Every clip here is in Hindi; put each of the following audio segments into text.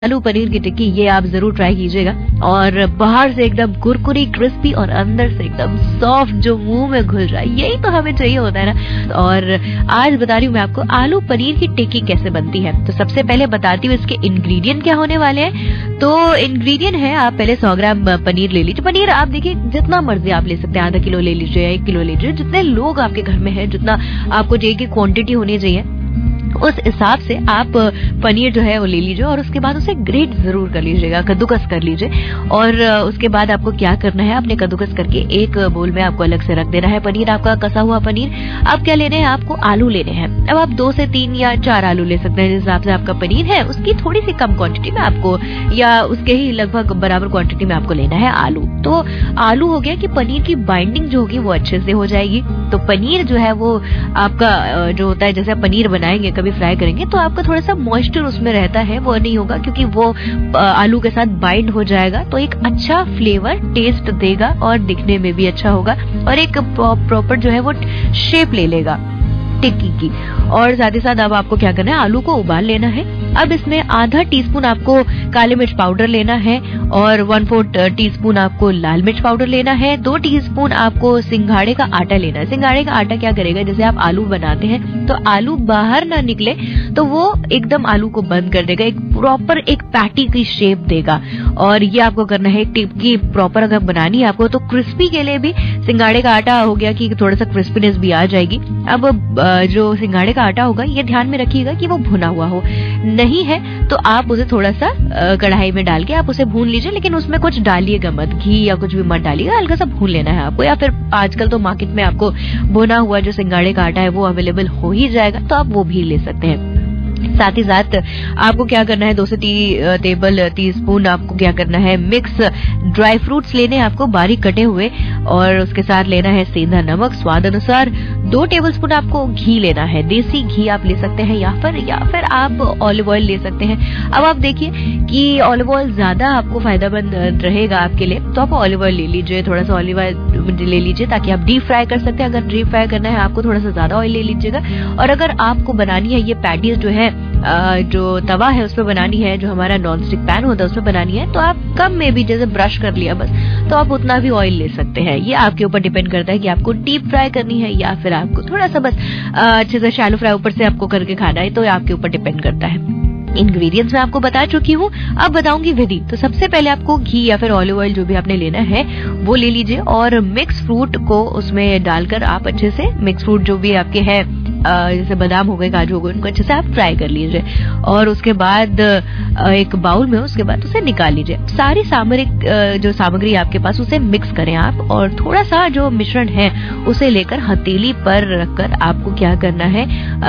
आलू पनीर की टिक्की ये आप जरूर ट्राई कीजिएगा। और बाहर से एकदम कुरकुरी क्रिस्पी और अंदर से एकदम सॉफ्ट जो मुंह में घुल रहा है, यही तो हमें चाहिए होता है ना। और आज बता रही हूँ मैं आपको आलू पनीर की टिक्की कैसे बनती है। तो सबसे पहले बताती हूँ इसके इंग्रेडिएंट क्या होने वाले हैं। तो इंग्रेडिएंट है, आप पहले 100 ग्राम पनीर ले लीजिए। पनीर आप देखिए जितना मर्जी आप ले सकते हैं, आधा किलो ले लीजिए, 1 किलो ले लीजिए, जितने लोग आपके घर में है, जितना आपको चाहिए कि क्वांटिटी होनी चाहिए उस हिसाब से आप पनीर जो है वो ले लीजिए। और उसके बाद उसे ग्रेट जरूर कर लीजिएगा, कद्दूकस कर लीजिए। और उसके बाद आपको क्या करना है, आपने कद्दूकस करके एक बोल में आपको अलग से रख देना है पनीर, आपका कसा हुआ पनीर। आप क्या लेने हैं, आपको आलू लेने हैं। अब आप 2 से 3 या 4 आलू ले सकते हैं, जिस हिसाब से आपका पनीर है उसकी थोड़ी सी कम क्वांटिटी में आपको, या उसके ही लगभग बराबर क्वांटिटी में आपको लेना है आलू। तो आलू हो गया कि पनीर की बाइंडिंग जो होगी वो अच्छे से हो जाएगी। तो पनीर जो है वो आपका जो होता है, जैसे आप पनीर बनाएंगे कभी फ्राई करेंगे तो आपका थोड़ा सा मॉइस्चर उसमें रहता है, वो नहीं होगा क्योंकि वो आलू के साथ बाइंड हो जाएगा। तो एक अच्छा फ्लेवर टेस्ट देगा और दिखने में भी अच्छा होगा और एक प्रॉपर जो है वो शेप ले लेगा टिक्की की। और साथ ही साथ अब आपको क्या करना है, आलू को उबाल लेना है। अब इसमें आधा टीस्पून आपको काली मिर्च पाउडर लेना है और 1/4 टीस्पून आपको लाल मिर्च पाउडर लेना है। 2 टीस्पून आपको सिंघाड़े का आटा लेना है। सिंघाड़े का आटा क्या करेगा, जैसे आप आलू बनाते हैं तो आलू बाहर ना निकले तो वो एकदम आलू को बंद कर देगा, एक प्रॉपर एक पैटी की शेप देगा। और ये आपको करना है टिक्की प्रॉपर अगर बनानी है आपको, तो क्रिस्पी के लिए भी सिंघाड़े का आटा हो गया कि थोड़ा सा क्रिस्पीनेस भी आ जाएगी। अब जो सिंघाड़े का आटा होगा ये ध्यान में रखिएगा कि वो भुना हुआ हो, नहीं है तो आप उसे थोड़ा सा कढ़ाई में डाल के आप उसे भून लीजिए, लेकिन उसमें कुछ डालिएगा मत, घी या कुछ भी मत डालिएगा, हल्का सा भून लेना है आपको। या फिर आजकल तो मार्केट में आपको भुना हुआ जो सिंघाड़े का आटा है वो अवेलेबल हो ही जाएगा, तो आप वो भी ले सकते हैं। साथ ही साथ आपको क्या करना है, 2 से 3 टेबल टीस्पून आपको क्या करना है, मिक्स ड्राई फ्रूट्स लेने हैं आपको बारीक कटे हुए। और उसके साथ लेना है सेंधा नमक स्वाद अनुसार। 2 टेबलस्पून आपको घी लेना है, देसी घी आप ले सकते हैं या फिर आप ऑलिव ऑयल ले सकते हैं। अब आप देखिए कि ऑलिव ऑयल ज्यादा आपको फायदेमंद रहेगा आपके लिए, तो आप ऑलिव ऑयल ले लीजिए, थोड़ा सा ऑलिव ऑयल ले लीजिए ताकि आप डीप फ्राई कर सकते हैं। अगर डीप फ्राई करना है आपको थोड़ा सा ज्यादा ऑयल ले लीजिएगा। और अगर आपको बनानी है ये पैटीज जो है, जो तवा है उस पर बनानी है, जो हमारा नॉन स्टिक पैन होता है उसमें बनानी है, तो आप कम में भी जैसे ब्रश कर लिया बस, तो आप उतना भी ऑयल ले सकते हैं। ये आपके ऊपर डिपेंड करता है कि आपको डीप फ्राई करनी है या फिर आपको थोड़ा सा बस अच्छे से शैलो फ्राई ऊपर से आपको करके खाना है, तो आपके ऊपर डिपेंड करता है। इंग्रेडिएंट्स मैं आपको बता चुकी हूँ, अब बताऊंगी विधि। तो सबसे पहले आपको घी या फिर ऑलिव ऑयल जो भी आपने लेना है वो ले लीजिए और मिक्स फ्रूट को उसमें डालकर आप अच्छे से, मिक्स फ्रूट जो भी आपके हैं जैसे बादाम हो गए, काजू हो गए, उनको अच्छे से आप फ्राई कर लीजिए। और उसके बाद एक बाउल में उसके बाद उसे निकाल लीजिए। सारी जो सामग्री आपके पास उसे मिक्स करें आप, और थोड़ा सा जो मिश्रण है उसे लेकर हथेली पर रखकर आपको क्या करना है,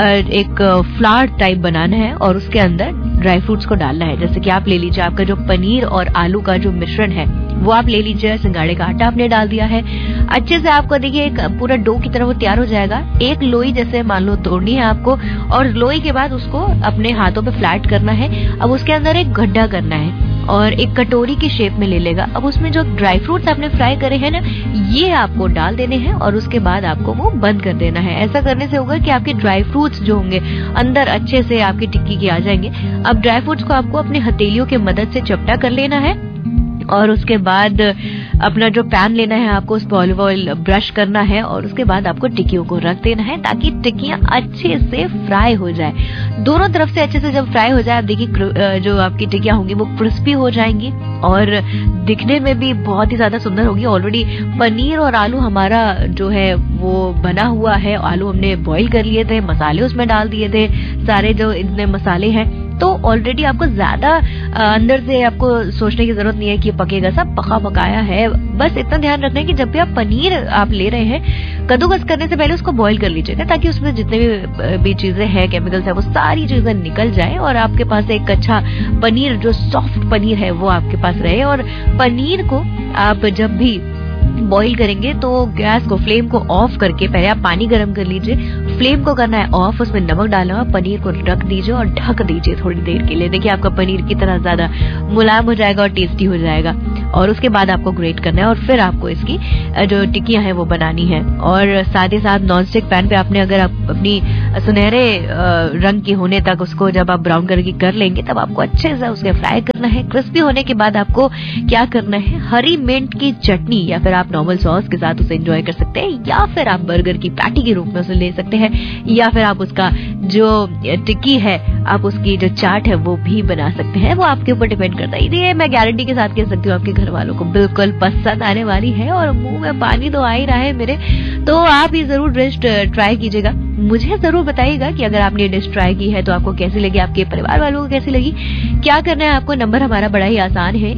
एक फ्लावर टाइप बनाना है और उसके अंदर ड्राई फ्रूट्स को डालना है। जैसे कि आप ले लीजिए आपका जो पनीर और आलू का जो मिश्रण है वो आप ले लीजिए, सिंघाड़े का आटा आपने डाल दिया है, अच्छे से आपको देखिए एक पूरा डो की तरह वो तैयार हो जाएगा। एक लोई जैसे मान लो तोड़नी है आपको, और लोई के बाद उसको अपने हाथों पे फ्लैट करना है। अब उसके अंदर एक गड्ढा करना है और एक कटोरी की शेप में ले लेगा। अब उसमें जो ड्राई फ्रूट्स आपने फ्राई करे हैं ना, ये आपको डाल देने हैं और उसके बाद आपको वो बंद कर देना है। ऐसा करने से होगा कि आपके ड्राई फ्रूट्स जो होंगे अंदर अच्छे से आपकी टिक्की के आ जाएंगे। अब ड्राई फ्रूट्स को आपको अपने हथेलियों की मदद से चपटा कर लेना है और उसके बाद अपना जो पैन लेना है आपको, उस पर ऑलिव ऑयल ब्रश करना है और उसके बाद आपको टिक्कियों को रख देना है ताकि टिक्कियां अच्छे से फ्राई हो जाए। दोनों तरफ से अच्छे से जब फ्राई हो जाए, आप देखिए जो आपकी टिक्कियां होंगी वो क्रिस्पी हो जाएंगी और दिखने में भी बहुत ही ज्यादा सुंदर होगी। ऑलरेडी पनीर और आलू हमारा जो है वो बना हुआ है, आलू हमने बॉईल कर लिए थे, मसाले उसमें डाल दिए थे, सारे जो इतने मसाले हैं, तो ऑलरेडी आपको ज्यादा अंदर से आपको सोचने की जरूरत नहीं है कि पकेगा, सब पका पकाया है। बस इतना ध्यान रखना है कि जब भी आप पनीर आप ले रहे हैं, कद्दूकस करने से पहले उसको बॉईल कर लीजिएगा ताकि उसमें जितने भी चीजें हैं, केमिकल्स है, वो सारी चीजें निकल जाए और आपके पास एक अच्छा पनीर, जो सॉफ्ट पनीर है वो आपके पास रहे। और पनीर को आप जब भी बॉईल करेंगे तो गैस को, फ्लेम को ऑफ करके पहले आप पानी गर्म कर लीजिए, फ्लेम को करना है ऑफ, उसमें नमक डालना है, पनीर को रख दीजिए और ढक दीजिए थोड़ी देर के लिए। देखिए आपका पनीर कितना ज्यादा मुलायम हो जाएगा और टेस्टी हो जाएगा। और उसके बाद आपको ग्रेट करना है और फिर आपको इसकी जो टिक्कियां हैं वो बनानी है। और साथ ही साथ नॉनस्टिक पैन पे आपने अगर आप अपनी सुनहरे रंग की होने तक उसको जब आप ब्राउन कलर की कर लेंगे तब आपको अच्छे से उसके फ्राई करना है। क्रिस्पी होने के बाद आपको क्या करना है, हरी मिंट की चटनी या फिर आप नॉर्मल सॉस के साथ उसे एंजॉय कर सकते हैं, या फिर आप बर्गर की पैटी के रूप में उसे ले सकते हैं, या फिर आप उसका जो टिक्की है आप उसकी जो चाट है वो भी बना सकते हैं। वो आपके ऊपर डिपेंड करता है। ये मैं गारंटी के साथ कह सकती हूँ आपके घर वालों को बिल्कुल पसंद आने वाली है और मुंह में पानी तो आ ही रहा है मेरे। तो आप ये जरूर डिश ट्राई कीजिएगा, मुझे जरूर बताइएगा कि अगर आपने डिश ट्राई की है तो आपको कैसी लगी, आपके परिवार वालों को कैसी लगी। क्या करना है आपको, नंबर हमारा बड़ा ही आसान है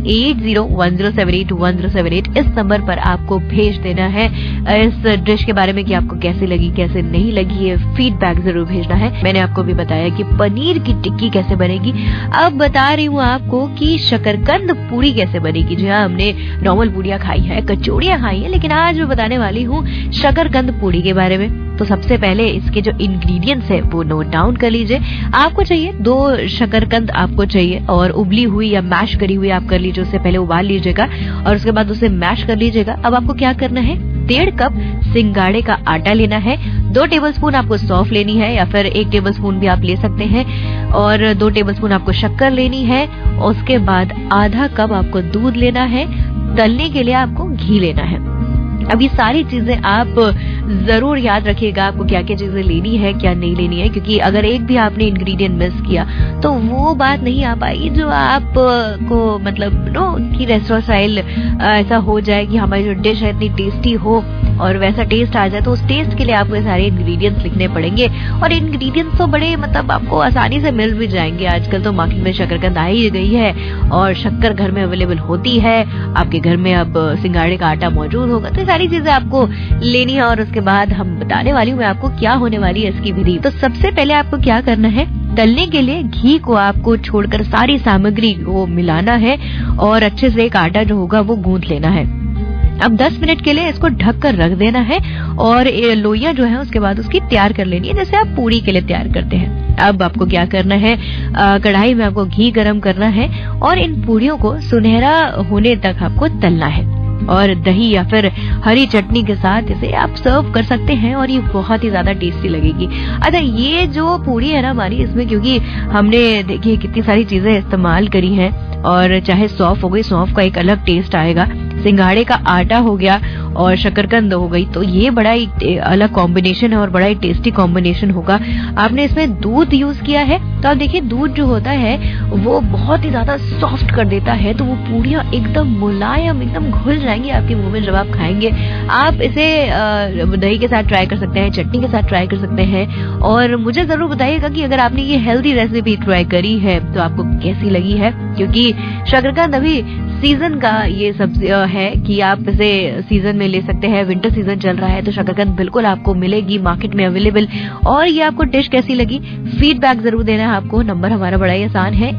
8010781078। इस नंबर पर आपको भेज देना है इस डिश के बारे में कि आपको कैसी लगी कैसे नहीं लगी, ये फीडबैक जरूर भेजना है। मैंने आपको भी बताया कि पनीर की टिक्की कैसे बनेगी। अब बता रही हूँ आपको कि शकरकंद पूरी कैसे बनेगी। जी हाँ, हमने नॉर्मल पूड़ियाँ खाई है, कचौड़ियाँ खाई है, लेकिन आज मैं बताने वाली हूँ शकरकंद पूरी के बारे में। तो सबसे पहले इसके जो इंग्रेडिएंट्स है वो नोट डाउन कर लीजिए। आपको चाहिए 2 शकरकंद आपको चाहिए, और उबली हुई या मैश करी हुई आप कर लीजिए। उससे पहले उबाल लीजिएगा और उसके बाद उसे मैश कर लीजिएगा। अब आपको क्या करना है, 1.5 कप सिंगाड़े का आटा लेना है, 2 टेबलस्पून आपको सौंफ लेनी है या फिर 1 टेबलस्पून भी आप ले सकते हैं, और 2 टेबलस्पून आपको शक्कर लेनी है। उसके बाद आधा कप आपको दूध लेना है, तलने के लिए आपको घी लेना है। अब ये सारी चीजें आप जरूर याद रखिएगा आपको क्या क्या चीजें लेनी है क्या नहीं लेनी है, क्योंकि अगर एक भी आपने इंग्रेडिएंट मिस किया तो वो बात नहीं आ पाएगी जो आप को मतलब कि रेस्टोरेंट स्टाइल ऐसा हो जाए कि हमारी जो डिश है इतनी टेस्टी हो और वैसा टेस्ट आ जाए। तो उस टेस्ट के लिए आपको सारे इंग्रेडिएंट्स लिखने पड़ेंगे, और इंग्रेडिएंट्स तो बड़े मतलब आपको आसानी से मिल भी जाएंगे। आजकल तो मार्केट में शकरकंद आ ही गई है और शक्कर घर में अवेलेबल होती है, आपके घर में अब सिंगाड़े का आटा मौजूद होगा। तो सारी चीजें आपको लेनी है, और उसके बाद हम बताने वाली हूँ मैं आपको क्या होने वाली है इसकी विधि। तो सबसे पहले आपको क्या करना है, तलने के लिए घी को आपको छोड़कर सारी सामग्री को मिलाना है और अच्छे से एक आटा जो होगा वो गूंथ लेना है। अब 10 मिनट के लिए इसको ढक कर रख देना है और लोइयां जो है उसके बाद उसकी तैयार कर लेनी है, जैसे आप पूरी के लिए तैयार करते हैं। अब आपको क्या करना है, कढ़ाई में आपको घी गरम करना है और इन पूरियों को सुनहरा होने तक आपको तलना है, और दही या फिर हरी चटनी के साथ इसे आप सर्व कर सकते हैं और ये बहुत ही ज्यादा टेस्टी लगेगी। अच्छा, ये जो पूरी है ना हमारी, इसमें क्योंकि हमने देखिए कितनी सारी चीजें इस्तेमाल करी हैं, और चाहे सौंफ हो गई, सौंफ का एक अलग टेस्ट आएगा, सिंगाड़े का आटा हो गया और शकरकंद हो गई, तो ये बड़ा ही अलग कॉम्बिनेशन है और बड़ा ही टेस्टी कॉम्बिनेशन होगा। आपने इसमें दूध यूज किया है, तो आप देखिए दूध जो होता है वो बहुत ही ज्यादा सॉफ्ट कर देता है, तो वो पूरियां एकदम मुलायम एकदम घुल जाएंगी आपके मुंह में जब आप खाएंगे। आप इसे दही के साथ ट्राई कर सकते हैं, चटनी के साथ ट्राई कर सकते हैं, और मुझे जरूर बताइएगा कि अगर आपने ये हेल्दी रेसिपी ट्राई करी है तो आपको कैसी लगी है, क्योंकि शकरकंद अभी सीजन का ये सब्जी है कि आप इसे सीजन में ले सकते हैं। विंटर सीजन चल रहा है तो शकरकंद बिल्कुल आपको मिलेगी मार्केट में अवेलेबल। और ये आपको डिश कैसी लगी, फीडबैक जरूर देना है आपको। नंबर हमारा बड़ा ही आसान है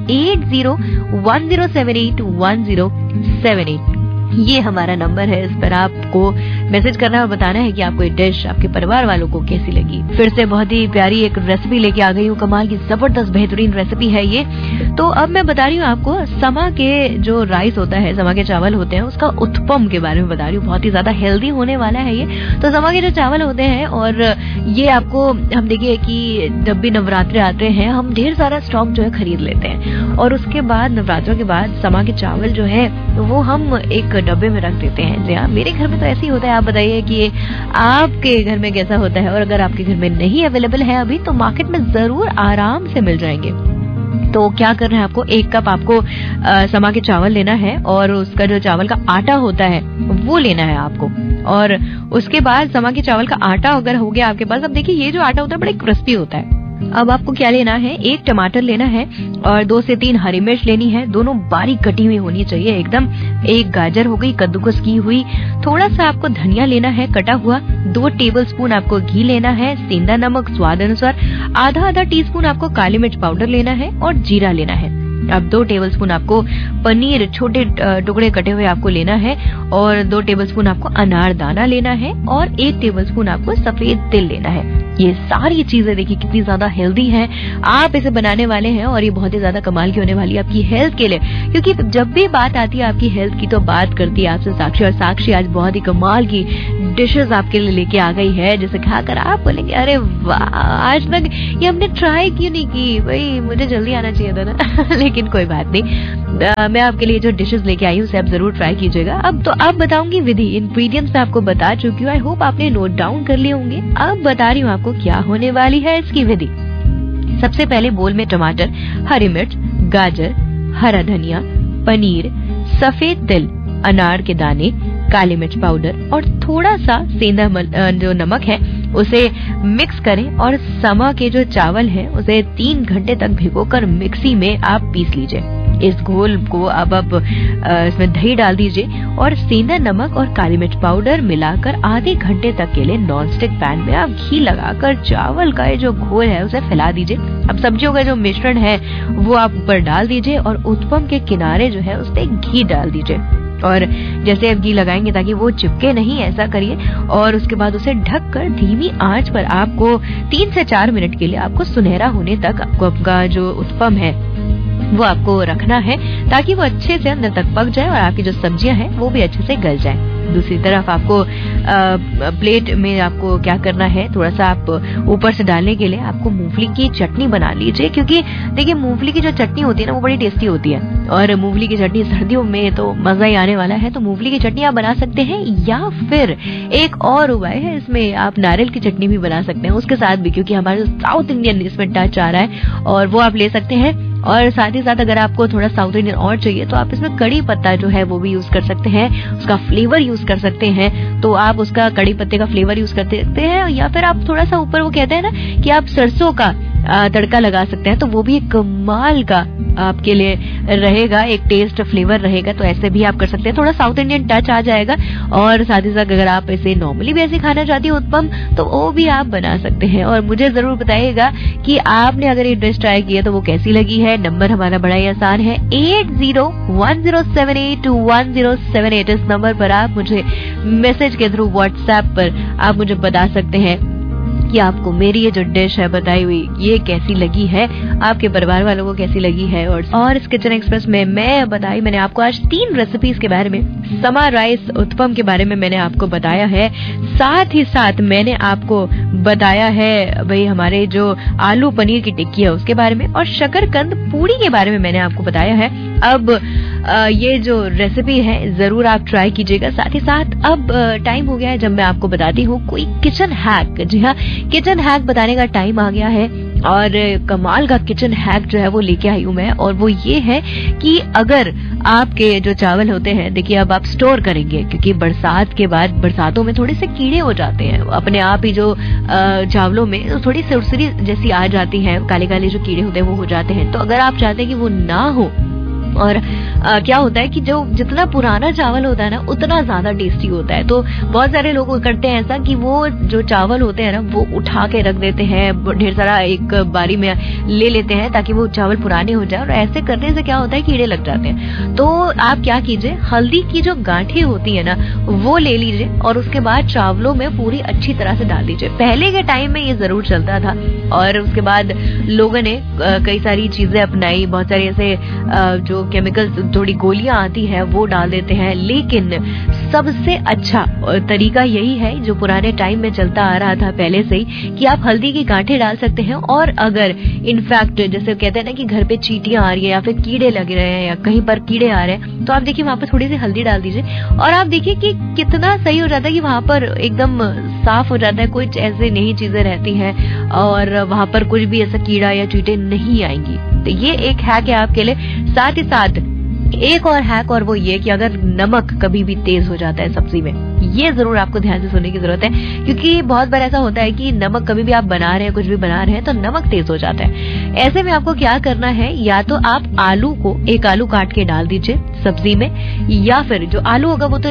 8010781078। ये हमारा नंबर है, इस पर आपको मैसेज करना और बताना है कि आपको ये डिश आपके परिवार वालों को कैसी लगी। फिर से बहुत ही प्यारी एक रेसिपी लेके आ गई हूँ, कमाल की जबरदस्त बेहतरीन रेसिपी है ये। तो अब मैं बता रही हूँ आपको समा के जो राइस होता है, समा के चावल होते हैं, उसका उत्पम के बारे में बता रही हूँ। बहुत ही ज्यादा हेल्दी होने वाला है ये। तो समा के जो चावल होते हैं, और ये आपको हम देखिए कि जब भी नवरात्रे आते हैं हम ढेर सारा स्टॉक जो है खरीद लेते हैं, और उसके बाद नवरात्रों के बाद समा के चावल जो है वो हम एक डब्बे में रख देते हैं। जी हाँ, मेरे घर में तो ऐसे ही होता है। आप बताइए कि आपके घर में कैसा होता है, और अगर आपके घर में नहीं अवेलेबल है अभी तो मार्केट में जरूर आराम से मिल जाएंगे। तो क्या करना है आपको, 1 कप आपको समा के चावल लेना है, और उसका जो चावल का आटा होता है वो लेना है आपको। और उसके बाद समा के चावल का आटा अगर हो गया आपके पास, अब देखिए ये जो आटा होता है बड़ा क्रिस्पी होता है। अब आपको क्या लेना है, 1 टमाटर लेना है और 2 से 3 हरी मिर्च लेनी है, दोनों बारीक कटी हुई होनी चाहिए एकदम। 1 गाजर हो गई कद्दूकस की हुई, थोड़ा सा आपको धनिया लेना है कटा हुआ, 2 टेबलस्पून आपको घी लेना है, सेंधा नमक स्वाद अनुसार, आधा टीस्पून आपको काली मिर्च पाउडर लेना है और जीरा लेना है। अब 2 टेबलस्पून आपको पनीर छोटे टुकड़े कटे हुए आपको लेना है, और 2 टेबलस्पून आपको अनारदाना लेना है और 1 टेबलस्पून आपको सफेद तिल लेना है। ये सारी चीजें देखिए कितनी ज्यादा हेल्दी हैं। आप इसे बनाने वाले हैं और ये बहुत ही ज्यादा कमाल की होने वाली है आपकी हेल्थ के लिए, क्योंकि जब भी बात आती है आपकी हेल्थ की तो बात करती है आपसे साक्षी, और साक्षी आज बहुत ही कमाल की डिशेस आपके लिए लेके आ गई है, जिसे खाकर आप बोलेंगे अरे वाह, आज तक ये हमने ट्राई क्यों नहीं की, भाई मुझे जल्दी आना चाहिए था ना। लेकिन कोई बात नहीं, मैं आपके लिए जो डिशेस लेके आई हूँ उसे आप जरूर ट्राई कीजिएगा। अब बताऊंगी विधि। इंग्रेडिएंट्स मैं आपको बता चुकी हूँ, आई होप आपने नोट डाउन कर लिए होंगे। अब बता रही हूँ आपको क्या होने वाली है इसकी विधि। सबसे पहले बोल में टमाटर, हरी मिर्च, गाजर, हरा धनिया, पनीर, सफेद तिल, अनार के दाने, काली मिर्च पाउडर और थोड़ा सा सेंधा जो नमक है उसे मिक्स करें और समा के जो चावल है उसे 3 घंटे तक भिगोकर मिक्सी में आप पीस लीजिए। इस घोल को अब इसमें दही डाल दीजिए और सेंधा नमक और काली मिर्च पाउडर मिलाकर आधे घंटे तक के लिए नॉनस्टिक पैन में आप घी लगाकर चावल का ये जो घोल है उसे फैला दीजिए। अब सब्जियों का जो मिश्रण है वो आप ऊपर डाल दीजिए और उत्पम के किनारे जो है उस पे घी डाल दीजिए। और जैसे आप घी लगाएंगे ताकि वो चिपके नहीं, ऐसा करिए। और उसके बाद उसे ढककर धीमी आंच पर आपको 3 से 4 मिनट के लिए आपको सुनहरा होने तक आपका जो उत्पम है वो आपको रखना है, ताकि वो अच्छे से अंदर तक पक जाए और आपकी जो सब्जियां हैं वो भी अच्छे से गल जाए। दूसरी तरफ आपको प्लेट में आपको क्या करना है, थोड़ा सा आप ऊपर से डालने के लिए आपको मूंगफली की चटनी बना लीजिए, क्योंकि देखिए मूंगफली की जो चटनी होती है ना वो बड़ी टेस्टी होती है और मूंगफली की चटनी सर्दियों में तो मजा ही आने वाला है। तो मूंगफली की चटनी आप बना सकते हैं, या फिर एक और उपाय है, इसमें आप नारियल की चटनी भी बना सकते हैं उसके साथ भी, क्योंकि हमारे साउथ इंडियन इसमें टच आ रहा है और वो आप ले सकते हैं। और साथ ही साथ अगर आपको थोड़ा साउथ इंडियन और चाहिए तो आप इसमें कड़ी पत्ता जो है वो भी यूज कर सकते हैं, उसका फ्लेवर यूज कर सकते हैं। तो आप उसका कड़ी पत्ते का फ्लेवर यूज कर सकते हैं, या फिर आप थोड़ा सा ऊपर वो कहते हैं ना कि आप सरसों का तड़का लगा सकते हैं, तो वो भी एक कमाल का आपके लिए रहेगा, एक टेस्ट फ्लेवर रहेगा। तो ऐसे भी आप कर सकते हैं, थोड़ा साउथ इंडियन टच आ जाएगा। और साथ ही साथ अगर आप इसे नॉर्मली भी ऐसे खाना चाहती हैं उत्पम, तो वो भी आप बना सकते हैं। और मुझे जरूर बताइएगा कि आपने अगर ये डिश ट्राई की है तो वो कैसी लगी है। नंबर हमारा बड़ा ही आसान है, 8010781078। इस नंबर पर आप मुझे मैसेज के थ्रू व्हाट्सएप पर आप मुझे बता सकते हैं कि आपको मेरी ये जो डिश है बताई हुई ये कैसी लगी है, आपके परिवार वालों को कैसी लगी है। और इस किचन एक्सप्रेस में मैंने आपको आज 3 रेसिपीज के बारे में, समा राइस उत्पम के बारे में मैंने आपको बताया है। साथ ही साथ मैंने आपको बताया है भाई हमारे जो आलू पनीर की टिक्की है उसके बारे में, और शकरकंद पूड़ी के बारे में मैंने आपको बताया है। अब ये जो रेसिपी है जरूर आप ट्राई कीजिएगा। साथ ही साथ अब टाइम हो गया है जब मैं आपको बताती हूँ कोई किचन हैक। जी हाँ, किचन हैक बताने का टाइम आ गया है और कमाल का किचन हैक जो है वो लेके आई हूँ मैं, और वो ये है कि अगर आपके जो चावल होते हैं, देखिए अब आप स्टोर करेंगे क्योंकि बरसात के बाद बरसातों में थोड़े से कीड़े हो जाते हैं अपने आप ही, जो चावलों में थोड़ी सुरसुरी जैसी आ जाती है, काले काले जो कीड़े होते हैं वो हो जाते हैं। तो अगर आप चाहते हैं कि वो ना हो, और क्या होता है कि जो जितना पुराना चावल होता है ना उतना ज्यादा टेस्टी होता है। तो बहुत सारे लोग करते हैं ऐसा कि वो जो चावल होते हैं ना वो उठा के रख देते हैं, ढेर सारा एक बारी में ले लेते हैं ताकि वो चावल पुराने हो जाए, और ऐसे करने से क्या होता है कीड़े लग जाते हैं। तो आप क्या कीजिए, हल्दी की जो गांठें होती है ना वो ले लीजिए और उसके बाद चावलों में पूरी अच्छी तरह से डाल दीजिए। पहले के टाइम में ये जरूर चलता था और उसके बाद लोगों ने कई सारी चीजें अपनाई, बहुत सारी ऐसे जो केमिकल थोड़ी गोलियां आती है वो डाल देते हैं, लेकिन सबसे अच्छा तरीका यही है जो पुराने टाइम में चलता आ रहा था पहले से ही, कि आप हल्दी की गांठें डाल सकते हैं। और अगर इनफैक्ट जैसे कहते हैं ना कि घर पे चींटियां आ रही है या फिर कीड़े लग रहे हैं या कहीं पर कीड़े आ रहे हैं, तो आप देखिए वहां पर थोड़ी सी हल्दी डाल दीजिए और आप देखिए कि कितना सही हो जाता है कि वहां पर एकदम साफ हो जाता है, कुछ ऐसे नई चीजें रहती हैं और वहां पर कुछ भी ऐसा कीड़ा या चींटे नहीं आएंगी। तो ये एक हैक है आपके लिए। साथ ही साथ एक और हैक, और वो ये कि अगर नमक कभी भी तेज हो जाता है सब्जी में, ये जरूर आपको ध्यान से सुनने की जरूरत है, क्योंकि बहुत बार ऐसा होता है कि नमक कभी भी आप बना रहे हैं, कुछ भी बना रहे हैं तो नमक तेज हो जाता है। ऐसे में आपको क्या करना है, या तो आप आलू को एक आलू काट के डाल दीजिए सब्जी में, या फिर जो आलू होगा वो तो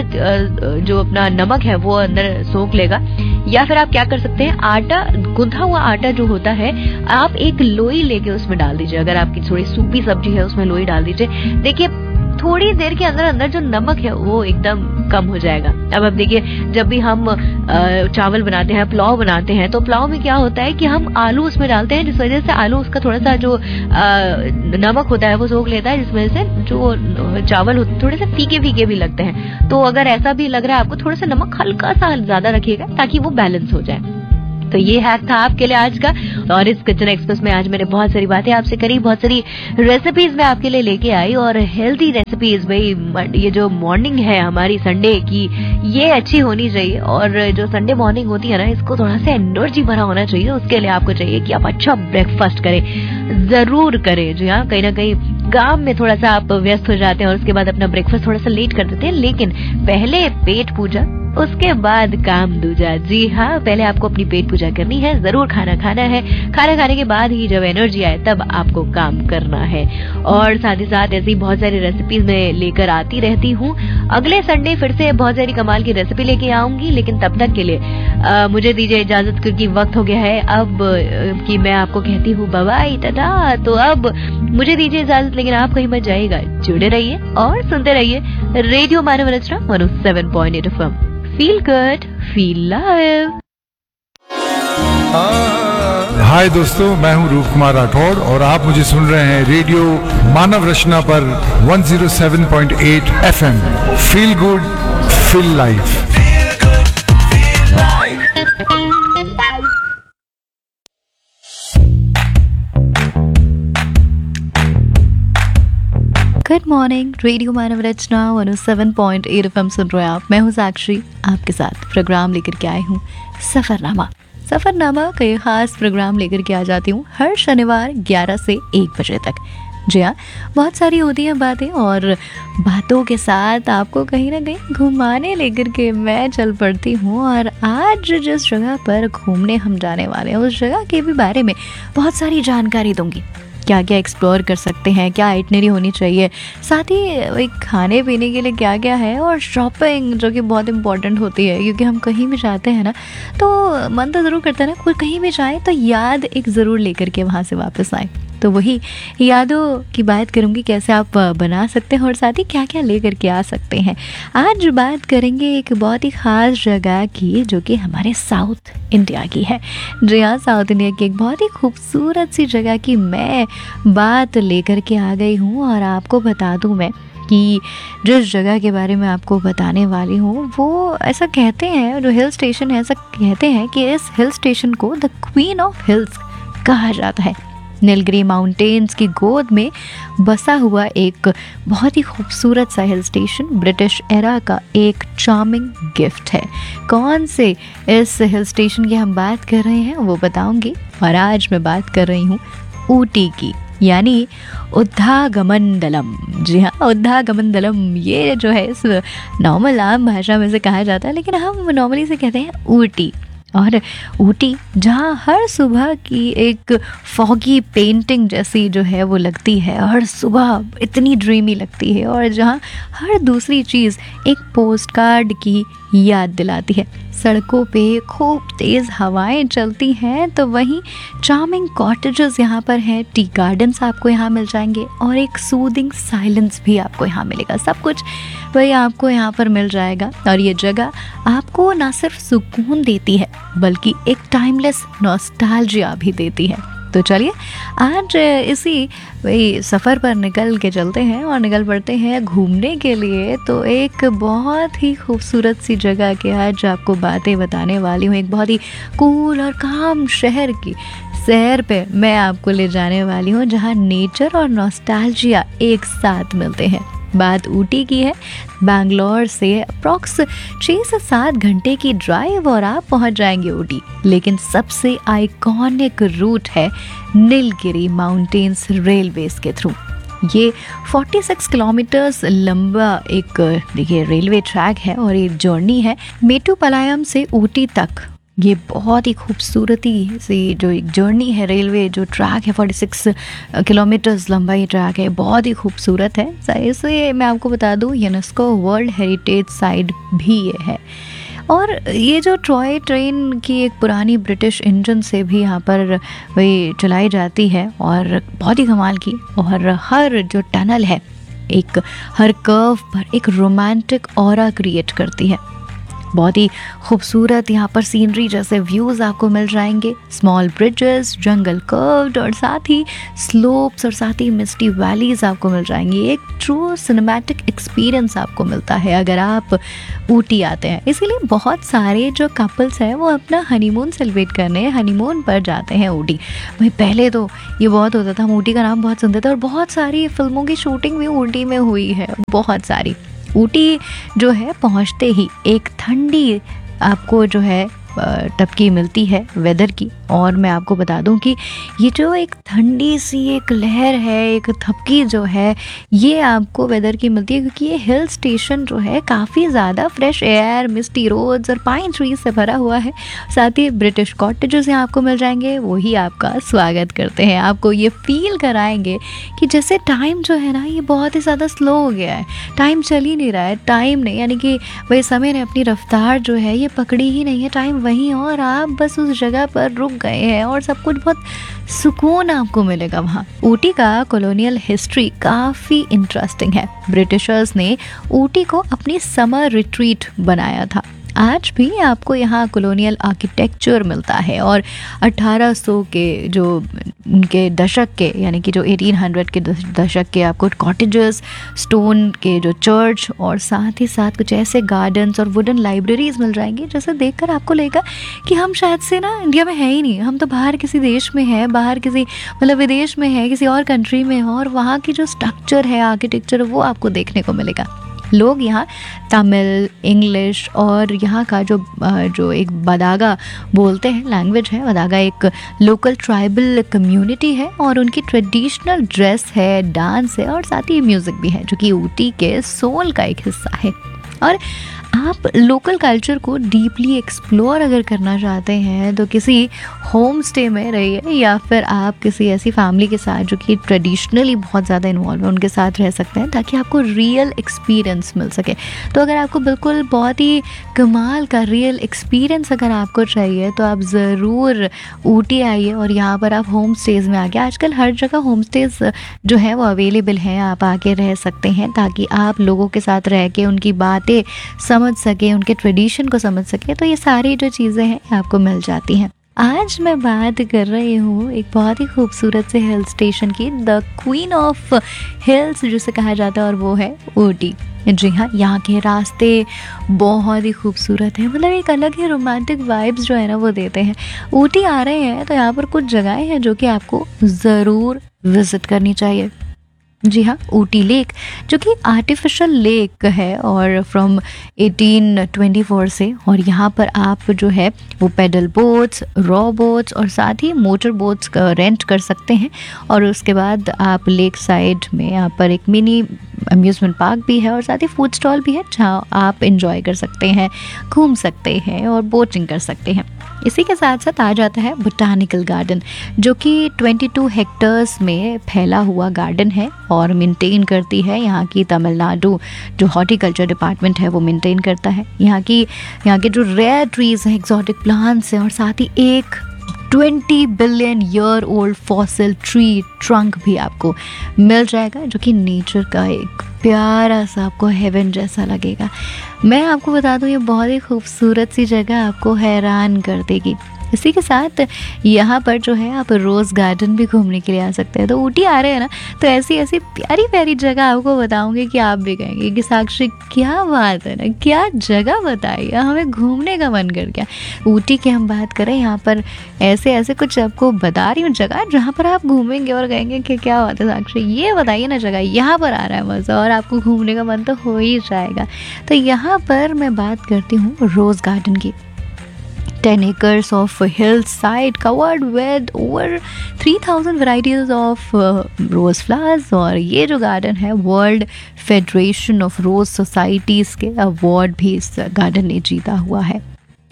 जो अपना नमक है वो अंदर सोख लेगा, या फिर आप क्या कर सकते हैं, आटा, गूंथा हुआ आटा जो होता है आप एक लोई लेके उसमें डाल दीजिए। अगर आपकी थोड़ी सूपी सब्जी है उसमें लोई डाल दीजिए। देखिए थोड़ी देर के अंदर अंदर जो नमक है वो एकदम कम हो जाएगा। अब देखिए, जब भी हम चावल बनाते हैं, पुलाव बनाते हैं, तो पुलाव में क्या होता है कि हम आलू उसमें डालते हैं, जिस वजह से आलू उसका थोड़ा सा जो नमक होता है वो सोख लेता है, जिस वजह से जो चावल होते हैं थोड़े से फीके फीके भी लगते हैं। तो अगर ऐसा भी लग रहा है आपको, थोड़ा सा नमक हल्का सा ज्यादा रखिएगा ताकि वो बैलेंस हो जाए। तो ये हैक था आपके लिए आज का। और इस किचन एक्सप्रेस में आज मैंने बहुत सारी बातें आपसे करी, बहुत सारी रेसिपीज मैं आपके लिए लेके आई, और हेल्थी रेसिपीज। भाई ये जो मॉर्निंग है हमारी संडे की, ये अच्छी होनी चाहिए। और जो संडे मॉर्निंग होती है ना, इसको थोड़ा सा एनर्जी भरा होना चाहिए। उसके लिए आपको चाहिए कि आप अच्छा ब्रेकफास्ट करें, जरूर करें। जी हाँ, कहीं ना कहीं काम में थोड़ा सा आप व्यस्त हो जाते हैं और उसके बाद अपना ब्रेकफास्ट थोड़ा सा लेट कर देते हैं, लेकिन पहले पेट पूजा, उसके बाद काम दूजा। जी हाँ, पहले आपको अपनी पेट पूजा करनी है, जरूर खाना खाना है। खाना खाने के बाद ही जब एनर्जी आए तब आपको काम करना है। और साथ ही साथ ऐसी बहुत सारी रेसिपीज मैं लेकर आती रहती हूँ। अगले संडे फिर से बहुत सारी कमाल की रेसिपी लेके आऊंगी, लेकिन तब तक के लिए मुझे दीजिए इजाजत, क्योंकि वक्त हो गया है अब कि मैं आपको कहती हूँ बाय बाय, टाटा। तो अब मुझे दीजिए इजाजत, लेकिन आप कहीं मत जाइएगा, जुड़े रहिए और सुनते रहिए रेडियो मानव रचना 107.8 FM। Feel good, feel live। हाय दोस्तों, मैं हूं रूप कुमार राठौड़ और आप मुझे सुन रहे हैं रेडियो मानव रचना पर 107.8 FM। Feel good, feel life. Good morning, radio मानव रचना 107.8 FM सुन रहे हैं आप। मैं हूँ साक्षी, आपके साथ प्रोग्राम लेकर के आई हूँ सफरनामा। सफरनामा कई खास प्रोग्राम लेकर के आ जाती हूँ हर शनिवार 11 से 1 बजे तक। जी हाँ, बहुत सारी होती हैं बातें, और बातों के साथ आपको कहीं ना कहीं घुमाने लेकर के मैं चल पड़ती हूँ। और आज जिस जगह पर घूमने हम जाने वाले हैं, उस जगह के भी बारे में बहुत सारी जानकारी दूंगी। क्या क्या एक्सप्लोर कर सकते हैं, क्या आइटनरी होनी चाहिए, साथ ही खाने पीने के लिए क्या क्या है, और शॉपिंग जो कि बहुत इंपॉर्टेंट होती है, क्योंकि हम कहीं भी जाते हैं ना तो मन तो ज़रूर करता है ना, कोई कहीं भी जाए तो याद एक ज़रूर लेकर के वहाँ से वापस आए। तो वही यादों की बात करूँगी, कैसे आप बना सकते हैं और साथ ही क्या क्या ले करके आ सकते हैं। आज बात करेंगे एक बहुत ही ख़ास जगह की, जो कि हमारे साउथ इंडिया की है। जी हाँ, साउथ इंडिया की एक बहुत ही खूबसूरत सी जगह की मैं बात लेकर के आ गई हूँ। और आपको बता दूँ मैं कि जिस जगह के बारे में आपको बताने वाली हूँ, वो ऐसा कहते हैं, जो हिल स्टेशन है, ऐसा कहते हैं कि इस हिल स्टेशन को द क्वीन ऑफ हिल्स कहा जाता है। नीलगिरी माउंटेन्स की गोद में बसा हुआ एक बहुत ही खूबसूरत सा हिल स्टेशन ब्रिटिश एरा का एक चार्मिंग गिफ्ट है। कौन से इस हिल स्टेशन की हम बात कर रहे हैं वो बताऊंगी। और आज मैं बात कर रही हूँ ऊटी की, यानी उद्धागमंडलम। जी हाँ, उद्धागमंडलम ये जो है इस नॉर्मल आम भाषा में से कहा जाता है, लेकिन हम नॉर्मली से कहते हैं ऊटी। और ऊटी जहाँ हर सुबह की एक फॉगी पेंटिंग जैसी जो है वो लगती है, हर सुबह इतनी ड्रीमी लगती है, और जहाँ हर दूसरी चीज़ एक पोस्ट कार्ड की याद दिलाती है। सड़कों पे खूब तेज़ हवाएं चलती हैं, तो वहीं चार्मिंग कॉटेजेस यहाँ पर हैं, टी गार्डन्स आपको यहाँ मिल जाएंगे, और एक सूदिंग साइलेंस भी आपको यहाँ मिलेगा। सब कुछ वही आपको यहाँ पर मिल जाएगा। और ये जगह आपको ना सिर्फ सुकून देती है, बल्कि एक टाइमलेस नॉस्टैल्जिया भी देती है। तो चलिए आज इसी वही सफ़र पर निकल के चलते हैं और निकल पड़ते हैं घूमने के लिए। तो एक बहुत ही खूबसूरत सी जगह के आज आपको बातें बताने वाली हूँ। एक बहुत ही कूल और काम शहर की सैर पे मैं आपको ले जाने वाली हूँ, जहाँ नेचर और नॉस्टैल्जिया एक साथ मिलते हैं। बात ऊटी की है। बैंगलोर से अप्रॉक्स 6 से 7 घंटे की ड्राइव और आप पहुंच जाएंगे ऊटी। लेकिन सबसे आइकॉनिक रूट है नीलगिरी माउंटेन्स रेलवेज के थ्रू। ये 46 किलोमीटर्स लंबा एक देखिए रेलवे ट्रैक है, और ये जर्नी है मेटुपालयम से ऊटी तक। ये बहुत ही खूबसूरती से जो एक जर्नी है, रेलवे जो ट्रैक है 46 किलोमीटर्स लंबा ये ट्रैक है, बहुत ही खूबसूरत है। इसलिए मैं आपको बता दूँ यूनेस्को वर्ल्ड हेरिटेज साइट भी ये है। और ये जो टॉय ट्रेन की एक पुरानी ब्रिटिश इंजन से भी यहाँ पर वही चलाई जाती है, और बहुत ही कमाल की। और हर जो टनल है एक हर कर्व पर एक रोमांटिक ऑरा क्रिएट करती है। बहुत ही खूबसूरत यहाँ पर सीनरी जैसे व्यूज़ आपको मिल जाएंगे, स्मॉल ब्रिजेस, जंगल कर्व्ड और साथ ही स्लोप्स और साथ ही मिस्टी वैलीज आपको मिल जाएंगी। एक ट्रू सिनेमैटिक एक्सपीरियंस आपको मिलता है अगर आप ऊटी आते हैं। इसीलिए बहुत सारे जो कपल्स हैं वो अपना हनीमून सेलिब्रेट करने हनीमून पर जाते हैं ऊटी। भाई पहले तो ये बहुत होता था, हम ऊटी का नाम बहुत सुनते थे और बहुत सारी फिल्मों की शूटिंग भी ऊटी में हुई है, बहुत सारी। ऊटी जो है पहुंचते ही एक ठंडी आपको जो है टपकी मिलती है वेदर की। और मैं आपको बता दूं कि ये जो एक ठंडी सी एक लहर है, एक थपकी जो है, ये आपको वेदर की मिलती है क्योंकि ये हिल स्टेशन जो है काफ़ी ज़्यादा फ्रेश एयर, मिस्टी रोड्स और पाइन ट्रीज से भरा हुआ है। साथ ही ब्रिटिश कॉटेजेस यहाँ आपको मिल जाएंगे, वही आपका स्वागत करते हैं, आपको ये फील कराएंगे कि जैसे टाइम जो है ना ये बहुत ही ज़्यादा स्लो हो गया है, टाइम चल ही नहीं रहा है, टाइम नहीं, यानी कि वही समय ने अपनी रफ्तार जो है ये पकड़ी ही नहीं है, टाइम वहीं और आप बस उस जगह पर रुक गए हैं और सब कुछ बहुत सुकून आपको मिलेगा वहाँ। ऊटी का कॉलोनियल हिस्ट्री काफ़ी इंटरेस्टिंग है। ब्रिटिशर्स ने ऊटी को अपनी समर रिट्रीट बनाया था। आज भी आपको यहाँ कॉलोनियल आर्किटेक्चर मिलता है और 1800 के जो उनके दशक के, यानी कि जो 1800 के दशक के आपको कॉटेजेस, स्टोन के जो चर्च और साथ ही साथ कुछ ऐसे गार्डन्स और वुडन लाइब्रेरीज मिल जाएंगी जैसे देखकर आपको लगेगा कि हम शायद से ना इंडिया में है ही नहीं, हम तो बाहर किसी देश में है, बाहर किसी मतलब विदेश में है, किसी और कंट्री में है और वहाँ की जो स्ट्रक्चर है, आर्किटेक्चर, वो आपको देखने को मिलेगा। लोग यहाँ तमिल, इंग्लिश और यहाँ का जो एक बदागा बोलते हैं, लैंग्वेज है बदागा, एक लोकल ट्राइबल कम्युनिटी है और उनकी ट्रेडिशनल ड्रेस है, डांस है और साथ ही म्यूज़िक भी है जो कि ऊटी के सोल का एक हिस्सा है। और आप लोकल कल्चर को डीपली एक्सप्लोर अगर करना चाहते हैं तो किसी होम स्टे में रहिए या फिर आप किसी ऐसी फैमिली के साथ जो कि ट्रेडिशनली बहुत ज़्यादा इन्वॉल्व है उनके साथ रह सकते हैं ताकि आपको रियल एक्सपीरियंस मिल सके। तो अगर आपको बिल्कुल बहुत ही कमाल का रियल एक्सपीरियंस अगर आपको चाहिए तो आप ज़रूर ऊटी आइए और यहाँ पर आप होम स्टेज़ में आके, आजकल हर जगह होम स्टेज़ जो है वो अवेलेबल हैं, आप आके रह सकते हैं ताकि आप लोगों के साथ रह के उनकी बातें समझ सके, उनके ट्रेडिशन को समझ सके। तो ये सारी जो चीज़ें हैं आपको मिल जाती हैं। आज मैं बात कर रही हूँ एक बहुत ही खूबसूरत से हिल स्टेशन की, द क्वीन ऑफ हिल्स जिसे कहा जाता है, और वो है ऊटी। जी हाँ, यहाँ के रास्ते बहुत ही खूबसूरत हैं, मतलब एक अलग ही रोमांटिक वाइब्स जो है ना वो देते हैं। ऊटी आ रहे हैं तो यहाँ पर कुछ जगहें हैं जो कि आपको ज़रूर विज़िट करनी चाहिए। जी हाँ, ऊटी लेक जो कि आर्टिफिशियल लेक है और फ्रॉम 1824 से, और यहाँ पर आप जो है वो पेडल बोट्स, रॉ बोट्स और साथ ही मोटर बोट्स रेंट कर सकते हैं। और उसके बाद आप लेक साइड में यहाँ पर एक मिनी अम्यूज़मेंट पार्क भी है और साथ ही फूड स्टॉल भी है जहाँ आप इंजॉय कर सकते हैं, घूम सकते हैं और बोटिंग कर सकते हैं। इसी के साथ साथ आ जाता है बोटानिकल गार्डन जो कि 22 हेक्टर्स में फैला हुआ गार्डन है और मेंटेन करती है यहाँ की तमिलनाडु जो हॉर्टिकल्चर डिपार्टमेंट है, वो मेंटेन करता है। यहाँ के जो रेयर ट्रीज़ हैं, एक्सोटिक प्लांट्स हैं और साथ ही एक 20 billion year old fossil tree trunk भी आपको मिल जाएगा जो कि नेचर का एक प्यारा सा आपको हेवन जैसा लगेगा। मैं आपको बता दूं ये बहुत ही खूबसूरत सी जगह आपको हैरान कर देगी। इसी के साथ यहाँ पर जो है आप रोज़ गार्डन भी घूमने के लिए आ सकते हैं। तो ऊटी आ रहे हैं ना, तो ऐसी ऐसी प्यारी प्यारी जगह आपको बताऊंगी कि आप भी कहेंगे कि साक्षी क्या बात है ना, क्या जगह बताई, हमें घूमने का मन कर गया। ऊटी की हम बात करें, यहाँ पर ऐसे ऐसे कुछ आपको बता रही हूँ जगह जहाँ पर आप घूमेंगे और कहेंगे कि क्या बात है साक्षी, ये बताइए ना जगह, यहाँ पर आ रहा है मज़ा और आपको घूमने का मन तो हो ही जाएगा। तो यहाँ पर मैं बात करती हूँ रोज़ गार्डन की। 10 acres of hillside covered with over 3000 varieties of rose flowers। और ये जो गार्डन है world federation of rose societies के अवार्ड भी इस गार्डन ने जीता हुआ है।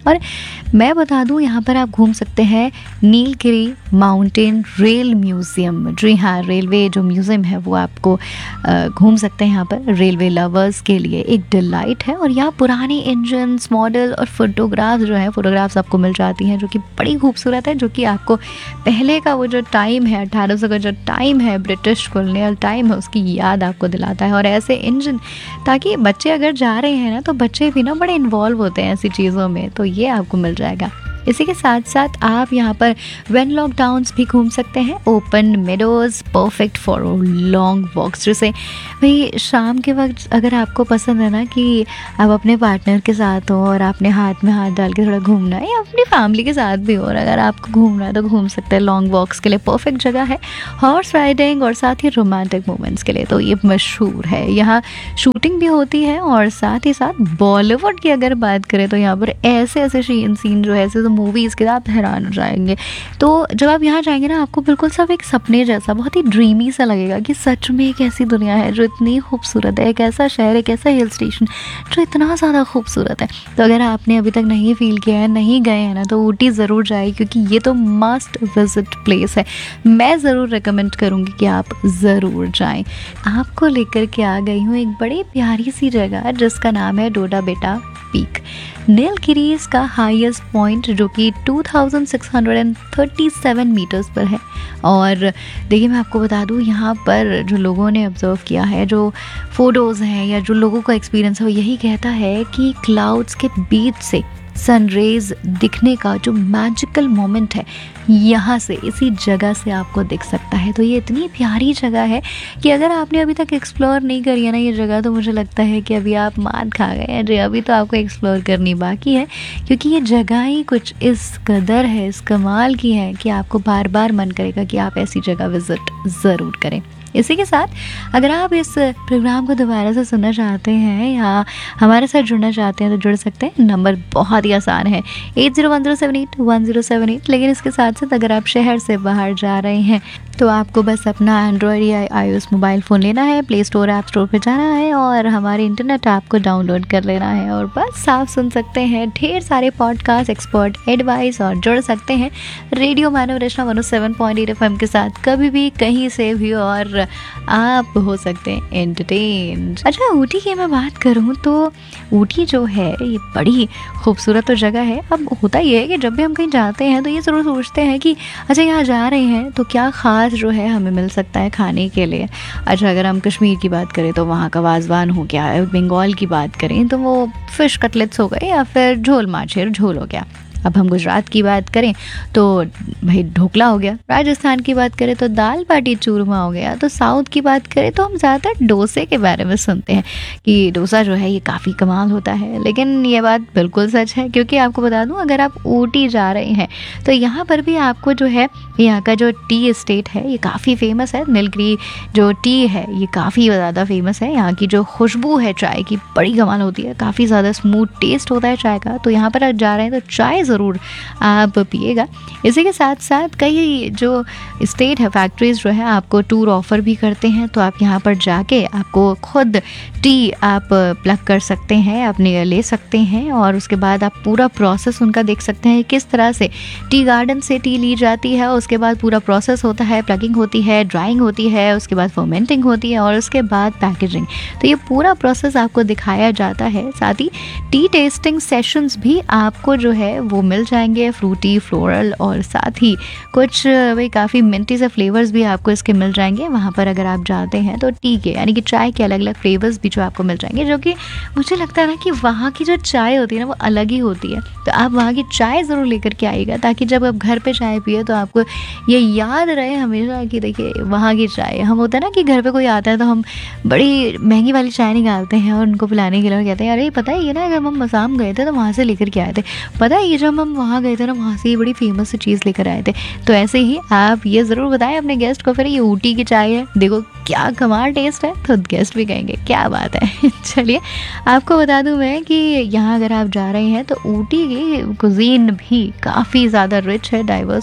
और मैं बता दूं, यहाँ पर आप घूम सकते हैं नीलगिरी माउंटेन रेल म्यूज़ियम। जी हाँ, रेलवे जो म्यूज़ियम है वो आपको घूम सकते हैं यहाँ पर। रेलवे लवर्स के लिए एक डिलाइट है और यहाँ पुराने इंजन्स, मॉडल और फोटोग्राफ्स आपको मिल जाती हैं, जो कि बड़ी खूबसूरत है, जो कि आपको पहले का वो जो टाइम है, 1800 का जो टाइम है, ब्रिटिश कॉलोनियल टाइम है, उसकी याद आपको दिलाता है। और ऐसे इंजन, ताकि बच्चे अगर जा रहे हैं ना, तो बच्चे भी ना बड़े इन्वॉल्व होते हैं ऐसी चीज़ों में, तो ये आपको मिल जाएगा। इसी के साथ साथ आप यहाँ पर वेनलॉक डाउन्स भी घूम सकते हैं। Open meadows perfect for long walks, जैसे भाई शाम के वक्त अगर आपको पसंद है ना कि आप अपने पार्टनर के साथ हो और आपने हाथ में हाथ डाल के थोड़ा घूमना है, या अपनी फैमिली के साथ भी हो, और अगर आपको घूमना है तो घूम सकते हैं। लॉन्ग वॉक्स के लिए परफेक्ट जगह है। हॉर्स राइडिंग और साथ ही रोमांटिक मोमेंट्स के लिए तो ये मशहूर है। यहाँ शूटिंग भी होती है और साथ ही साथ बॉलीवुड की अगर बात करें तो यहाँ पर ऐसे ऐसे सीन जो है, ऐसे मूवीज़ के आप हैरान हो जाएंगे। तो जब आप यहाँ जाएंगे ना, आपको बिल्कुल सब एक सपने जैसा, बहुत ही ड्रीमी सा लगेगा कि सच में एक ऐसी दुनिया है जो इतनी खूबसूरत है, एक ऐसा शहर, एक ऐसा हिल स्टेशन जो इतना ज़्यादा खूबसूरत है। तो अगर आपने अभी तक नहीं फील किया है, नहीं गए हैं ना, तो ऊटी ज़रूर जाए, क्योंकि ये तो मस्ट विजिट प्लेस है। मैं ज़रूर रिकमेंड करूँगी कि आप ज़रूर जाएँ। आपको लेकर के आ गई हूँ एक बड़ी प्यारी सी जगह जिसका नाम है डोडा बेटा पीक। नीलगिरीज का हाईएस्ट पॉइंट जो कि 2637 मीटर्स पर है। और देखिए मैं आपको बता दूं, यहाँ पर जो लोगों ने ऑब्जर्व किया है, जो फोटोज़ हैं या जो लोगों का एक्सपीरियंस है, वो यही कहता है कि क्लाउड्स के बीच से सनरेज दिखने का जो मैजिकल मोमेंट है, यहाँ से, इसी जगह से आपको दिख सकता है। तो ये इतनी प्यारी जगह है कि अगर आपने अभी तक एक्सप्लोर नहीं करी है ना ये जगह, तो मुझे लगता है कि अभी आप मात खा गए हैं जी। अभी तो आपको एक्सप्लोर करनी बाकी है, क्योंकि ये जगह ही कुछ इस कदर है, इस कमाल की है कि आपको बार बार मन करेगा कि आप ऐसी जगह विज़िट ज़रूर करें। इसी के साथ अगर आप इस प्रोग्राम को दोबारा से सुनना चाहते हैं या हमारे साथ जुड़ना चाहते हैं तो जुड़ सकते हैं। नंबर बहुत ही आसान है, 8010781078। लेकिन इसके साथ साथ अगर आप शहर से बाहर जा रहे हैं तो आपको बस अपना एंड्रॉयड या iOS मोबाइल फ़ोन लेना है, प्ले स्टोर ऐप स्टोर पे जाना है और हमारे इंटरनेट ऐप को डाउनलोड कर लेना है, और बस आप सुन सकते हैं ढेर सारे पॉडकास्ट, एक्सपर्ट एडवाइस, और जुड़ सकते हैं रेडियो मानव रचना 107.8 FM के साथ, कभी भी कहीं से भी, और आप हो सकते हैं एंटरटेन्ड। अच्छा, ऊटी की मैं बात करूँ तो ऊटी जो है ये बड़ी खूबसूरत तो जगह है। अब होता ये है कि जब भी हम कहीं जाते हैं तो ये ज़रूर सोचते हैं कि अच्छा यहाँ जा रहे हैं तो क्या ख़ास जो है हमें मिल सकता है खाने के लिए। अच्छा, अगर हम कश्मीर की बात करें तो वहाँ का वाजवान हो गया, बंगाल की बात करें तो वो फ़िश कटलेट्स हो गए, या फिर झोल माछेर झोल हो गया। अब हम गुजरात की बात करें तो भाई ढोकला हो गया, राजस्थान की बात करें तो दाल बाटी चूरमा हो गया, तो साउथ की बात करें तो हम ज़्यादातर डोसे के बारे में सुनते हैं कि डोसा जो है ये काफ़ी कमाल होता है। लेकिन ये बात बिल्कुल सच है, क्योंकि आपको बता दूं, अगर आप ऊटी जा रहे हैं तो यहाँ पर भी आपको जो है यहाँ का जो टी एस्टेट है ये काफ़ी फेमस है। नीलगिरी जो टी है ये काफ़ी ज़्यादा फेमस है। यहाँ की जो खुशबू है चाय की बड़ी कमाल होती है, काफ़ी ज़्यादा स्मूथ टेस्ट होता है चाय का। तो यहाँ पर आप जा रहे हैं तो चाय ज़रूर आप पिएगा। इसी के साथ साथ कई जो स्टेट है, फैक्ट्रीज जो है आपको टूर ऑफ़र भी करते हैं, तो आप यहाँ पर जाके आपको खुद टी आप प्लग कर सकते हैं, अपने ले सकते हैं, और उसके बाद आप पूरा प्रोसेस उनका देख सकते हैं किस तरह से टी गार्डन से टी ली जाती है। उसके बाद पूरा प्रोसेस होता है, प्लगिंग होती है, ड्राइंग होती है, उसके बाद फर्मेंटिंग होती है, और उसके बाद पैकेजिंग। तो ये पूरा प्रोसेस आपको दिखाया जाता है। साथ ही टी टेस्टिंग सेशंस भी आपको जो है वो मिल जाएंगे, फ्रूटी, फ्लोरल, और साथ ही कुछ भाई काफ़ी मिंटी से फ्लेवर्स भी आपको इसके मिल जाएंगे। वहाँ पर अगर आप जाते हैं तो टी के यानी कि चाय के अलग अलग फ्लेवर्स भी जो आपको मिल जाएंगे, जो कि मुझे लगता है ना कि वहाँ की जो चाय होती है ना वो अलग ही होती है। तो आप वहाँ की चाय ज़रूर लेकर के आइएगा, ताकि जब आप घर पे चाय पिए तो आपको ये याद रहे हमेशा कि देखिए वहाँ की चाय। हम होता है ना कि घर पे कोई आता है तो हम बड़ी महंगी वाली चाय निकालते हैं और उनको पिलाने के लिए कहते हैं अरे पता है ये ना जब हम असम गए थे तो वहाँ से लेकर के आए थे, पता है ये जब हम वहाँ गए थे ना वहाँ से ये बड़ी फेमस सी चीज़ लेकर आए थे। तो ऐसे ही आप ये ज़रूर बताएं अपने गेस्ट को, फिर ये ऊटी की चाय है, देखो क्या कमाल टेस्ट है, तो गेस्ट भी कहेंगे क्या बात है। चलिए आपको बता दूं मैं कि यहाँ अगर आप जा रहे हैं तो ऊटी की कुजीन भी काफ़ी ज़्यादा रिच है, डाइवर्स है।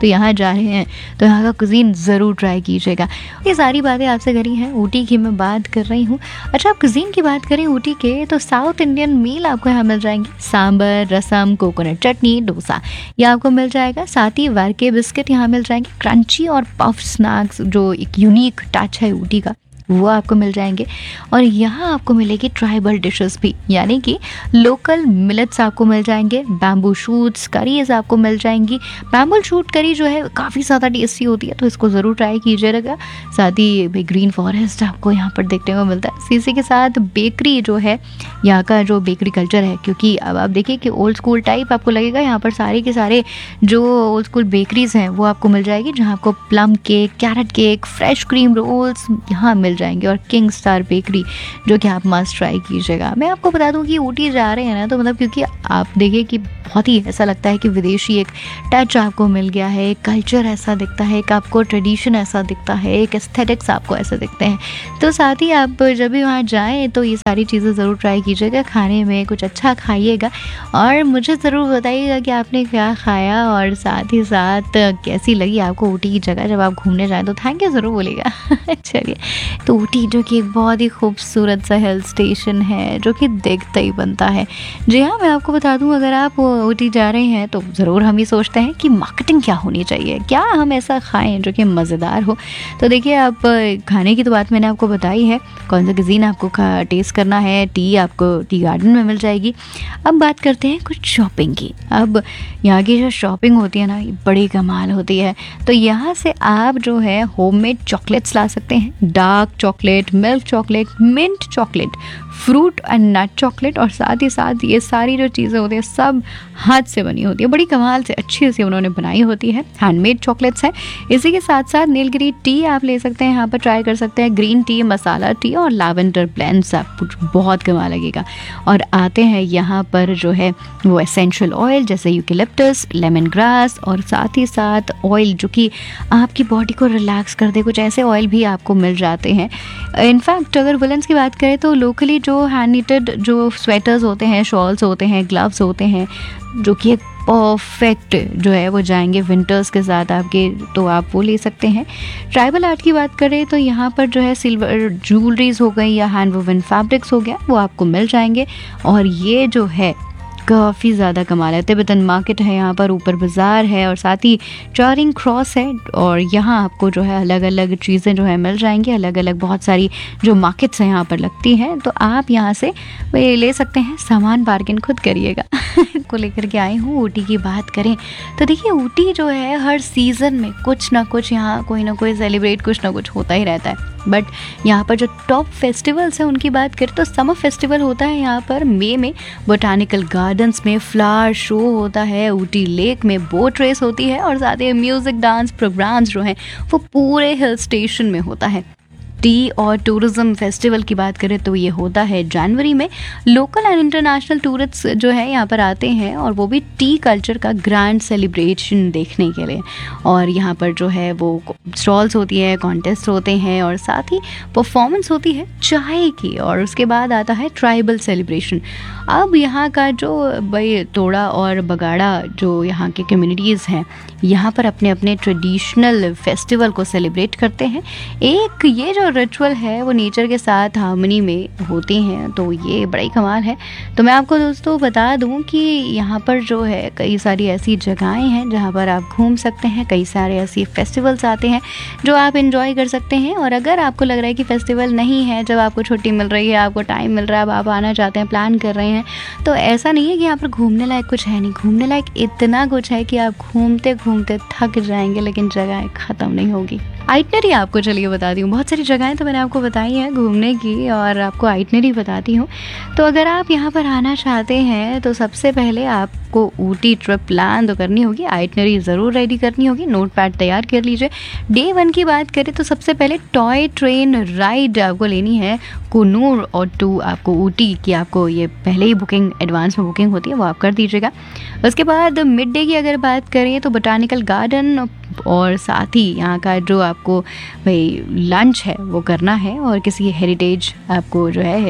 तो यहाँ जा रहे हैं तो यहाँ का कुजीन ज़रूर ट्राई कीजिएगा। ये सारी बातें आपसे करी हैं, ऊटी की मैं बात कर रही हूँ। अच्छा, आप कुजीन की बात करें ऊटी के तो साउथ इंडियन मील आपको यहाँ मिल जाएंगे। सांबर, रसम, कोकोनट चटनी, डोसा ये आपको मिल जाएगा। साथ ही वारके बिस्किट यहाँ मिल जाएंगे। क्रंची और पफ स्नैक्स जो एक यूनिक टच है ऊटी का, वो आपको मिल जाएंगे। और यहाँ आपको मिलेगी ट्राइबल डिशेस भी, यानी कि लोकल मिलेट्स आपको मिल जाएंगे। बैम्बू शूट्स करीज आपको मिल जाएंगी। बैम्बू शूट करी जो है काफ़ी ज़्यादा टेस्टी होती है, तो इसको ज़रूर ट्राई कीजिएगा। साथ ही भाई ग्रीन फॉरेस्ट आपको यहाँ पर देखने को मिलता है। इसी के साथ बेकरी जो है, यहाँ का जो बेकरी कल्चर है, क्योंकि अब आप देखिए कि ओल्ड स्कूल टाइप आपको लगेगा। यहाँ पर सारे के सारे जो ओल्ड स्कूल बेकरीज हैं वो आपको मिल जाएगी, जहाँ आपको plum cake, carrot cake, fresh cream roles यहाँ मिल जाएंगे। और किंग स्टार बेकरी जो कि आप मस्ट ट्राई कीजिएगा। मैं आपको बता दूं कि ऊटी जा रहे हैं ना, तो मतलब क्योंकि आप देखिए कि बहुत ही ऐसा लगता है कि विदेशी एक टच आपको मिल गया है, एक कल्चर ऐसा दिखता है, एक आपको ट्रेडिशन ऐसा दिखता है, एक एस्थेटिक्स आपको ऐसे दिखते हैं। तो साथ ही आप जब भी वहाँ जाएँ तो ये सारी चीज़ें ज़रूर ट्राई कीजिएगा। खाने में कुछ अच्छा खाइएगा और मुझे ज़रूर बताइएगा कि आपने क्या खाया और साथ ही साथ कैसी लगी आपको ऊटी की जगह। जब आप घूमने जाएँ तो थैंक यू ज़रूर बोलिएगा। चलिए, तो ऊटी जो कि एक बहुत ही खूबसूरत सा हिल स्टेशन है जो कि देखते ही बनता है। जी हाँ, मैं आपको बता दूं, अगर आप ऊटी जा रहे हैं तो ज़रूर हम ये सोचते हैं कि मार्केटिंग क्या होनी चाहिए, क्या हम ऐसा खाएं जो कि मज़ेदार हो। तो देखिए, आप खाने की तो बात मैंने आपको बताई है, कौन सा कुजीन आपको टेस्ट करना है। टी आपको टी गार्डन में मिल जाएगी। अब बात करते हैं कुछ शॉपिंग की। अब यहाँ की जो शॉपिंग होती है ना, ये बड़ी कमाल होती है। तो यहाँ से आप जो है होममेड चॉकलेट्स ला सकते हैं। Dark chocolate, milk chocolate, mint chocolate, fruit and nut chocolate, और साथ ही साथ ये सारी जो चीज़ें होती हैं सब हाथ से बनी होती है, बड़ी कमाल से अच्छी से उन्होंने बनाई होती है। हैंडमेड चॉकलेट्स हैं। इसी के साथ साथ नीलगिरी टी आप ले सकते हैं, यहाँ पर ट्राई कर सकते हैं। ग्रीन टी, मसाला टी और लैवेंडर ब्लेंड्स आपको बहुत कमाल लगेगा। और आते हैं यहाँ पर जो है वो एसेंशियल ऑयल जैसे यूकेलिप्टस, लेमन ग्रास और साथ ही साथ ऑयल जो कि आपकी बॉडी को रिलैक्स कर दे, कुछ ऐसे ऑयल भी आपको मिल जाते हैं। इनफैक्ट अगर वुलन्स की बात करें तो लोकली जो हैंड निटेड जो स्वेटर्स होते हैं, शॉल्स होते हैं, ग्लव्स होते हैं, जो कि एक परफेक्ट जो है वो जाएंगे विंटर्स के साथ आपके, तो आप वो ले सकते हैं। ट्राइबल आर्ट की बात करें तो यहाँ पर जो है सिल्वर ज्वेलरीज हो गई या हैंड वोवन फैब्रिक्स हो गया, वो आपको मिल जाएंगे। और ये जो है काफ़ी ज़्यादा कमाल है। तिब्बतन मार्केट है यहाँ पर, ऊपर बाज़ार है और साथ ही चारिंग क्रॉस है। और यहाँ आपको जो है अलग अलग चीज़ें जो है मिल जाएंगी, अलग अलग बहुत सारी जो मार्केट्स हैं यहाँ पर लगती हैं, तो आप यहाँ से वे ले सकते हैं। सामान बार्गेन खुद करिएगा। को लेकर के आई हूँ। ऊटी की बात करें तो देखिए, ऊटी जो है हर सीज़न में कुछ ना कुछ यहाँ कोई ना कोई सेलिब्रेट कुछ ना कुछ होता ही रहता है। बट यहाँ पर जो टॉप फेस्टिवल्स हैं उनकी बात करें तो समर फेस्टिवल होता है यहाँ पर मई में, बोटानिकल गार्डन्स में फ्लावर शो होता है, ऊटी लेक में बोट रेस होती है और साथ ही म्यूज़िक डांस प्रोग्राम्स जो हैं वो पूरे हिल स्टेशन में होता है। टी और टूरिज़्म फेस्टिवल की बात करें तो ये होता है जनवरी में। लोकल एंड इंटरनेशनल टूरिस्ट जो है यहाँ पर आते हैं और वो भी टी कल्चर का ग्रैंड सेलिब्रेशन देखने के लिए। और यहाँ पर जो है वो स्टॉल्स होती है, कॉन्टेस्ट होते हैं और साथ ही परफॉर्मेंस होती है चाय की। और उसके बाद आता है ट्राइबल सेलिब्रेशन। अब यहाँ का जो भाई तोड़ा और बगाड़ा जो यहाँ के कम्युनिटीज़ हैं, यहाँ पर अपने अपने ट्रेडिशनल फेस्टिवल को सेलिब्रेट करते हैं। एक ये जो रिचुअल है वो नेचर के साथ हार्मनी में होती हैं, तो ये बड़ा ही कमाल है। तो मैं आपको दोस्तों बता दूं कि यहाँ पर जो है कई सारी ऐसी जगहें हैं जहाँ पर आप घूम सकते हैं, कई सारे ऐसे फेस्टिवल्स आते हैं जो आप एंजॉय कर सकते हैं। और अगर आपको लग रहा है कि फेस्टिवल नहीं है, जब आपको छुट्टी मिल रही है, आपको टाइम मिल रहा है, अब आप आना चाहते हैं, प्लान कर रहे हैं, तो ऐसा नहीं है कि यहाँ पर घूमने लायक कुछ है नहीं। घूमने लायक इतना कुछ है कि आप घूमते घूमते थक जाएंगे, लेकिन जगह ख़त्म नहीं होगी। आइटनरी आपको चलिए बता दी हूँ, बहुत सारी जगहें तो मैंने आपको बताई हैं घूमने की, और आपको आइटनरी बताती हूँ। तो अगर आप यहाँ पर आना चाहते हैं तो सबसे पहले आपको ऊटी ट्रिप प्लान तो करनी होगी, आइटनरी ज़रूर रेडी करनी होगी, नोटपैड तैयार कर लीजिए। डे 1 की बात करें तो सबसे पहले टॉय ट्रेन राइड आपको लेनी है कुन्नूर और टू आपको ऊटी की, आपको ये पहले ही बुकिंग एडवांस में बुकिंग होती है, वो आप कर दीजिएगा। उसके बाद मिड डे की अगर बात करें तो बोटानिकल गार्डन और साथ ही यहाँ का जो आपको भाई लंच है वो करना है, और किसी हेरिटेज आपको जो है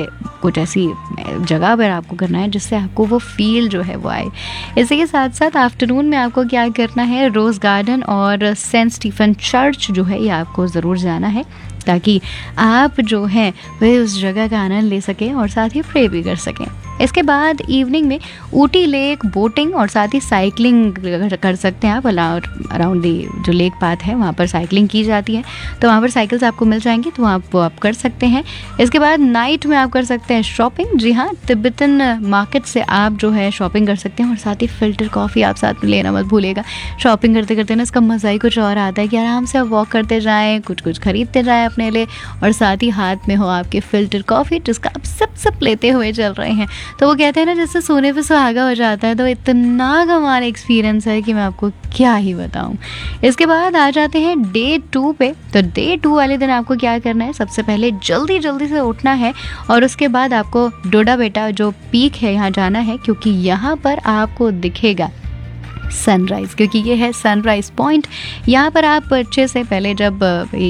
कुछ ऐसी जगह पर आपको करना है जिससे आपको वो फील जो है वो आए। इसी के साथ साथ आफ्टरनून में आपको क्या करना है, रोज़ गार्डन और सेंट स्टीफन चर्च जो है ये आपको ज़रूर जाना है, ताकि आप जो हैं वह उस जगह का आनंद ले सकें और साथ ही प्रे भी कर सकें। इसके बाद इवनिंग में ऊटी लेक बोटिंग और साथ ही साइकिलिंग कर सकते हैं आप। अराउंड दी जो लेक पाथ है वहाँ पर साइकिलिंग की जाती है, तो वहाँ पर साइकिल्स आपको मिल जाएंगी, तो आप कर सकते हैं। इसके बाद नाइट में आप कर सकते हैं शॉपिंग। जी हाँ, तिब्बतन मार्केट से आप जो है शॉपिंग कर सकते हैं और साथ ही फ़िल्टर कॉफ़ी आप साथ में लेना मत भूलिएगा। शॉपिंग करते करते ना इसका मज़ा ही कुछ और आता है कि आराम से आप वॉक करते जाएँ, कुछ खरीदते जाएँ अपने लिए, और साथ ही हाथ में हो आपके फ़िल्टर कॉफ़ी जिसका आप सिप लेते हुए चल रहे हैं। तो वो कहते हैं ना जैसे सोने पे सुहागा हो जाता है। तो इतना कमाल एक्सपीरियंस है कि मैं आपको क्या ही बताऊं। इसके बाद आ जाते हैं डे 2 पे। तो डे 2 वाले दिन आपको क्या करना है, सबसे पहले जल्दी से उठना है और उसके बाद आपको डोडा बेटा जो पीक है यहाँ जाना है, क्योंकि यहाँ पर आपको दिखेगा सनराइज़, क्योंकि ये है सनराइज़ पॉइंट। यहाँ पर आप अच्छे से पहले जब